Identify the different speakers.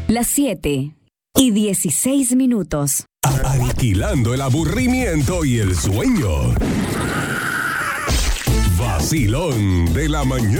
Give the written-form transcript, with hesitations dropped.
Speaker 1: Las 7:16.
Speaker 2: Aniquilando el aburrimiento y el sueño. Vacilón de la mañana.